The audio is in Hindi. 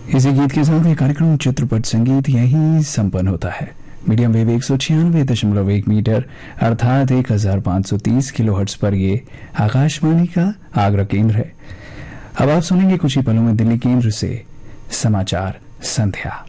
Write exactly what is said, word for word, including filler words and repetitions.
इसी गीत के साथ ये कार्यक्रम चित्रपट संगीत यही संपन्न होता है। मीडियम वेव एक सौ छियानवे दशमलव एक मीटर अर्थात एक हजार पाँच सौ तीस किलो हर्ट्ज पर ये आकाशवाणी का आगरा केंद्र है। अब आप सुनेंगे कुछ ही पलों में दिल्ली केंद्र से समाचार संध्या।